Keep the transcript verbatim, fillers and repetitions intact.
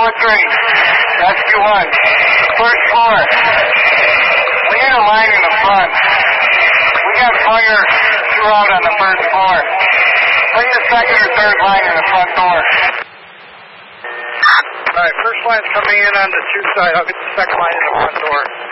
one three. Rescue one. First floor. We had a line in the front. We got fire throughout on the first floor. Bring the second or third line in the front door. Alright, first line's coming in on the two side. I'll get the second line in the front door.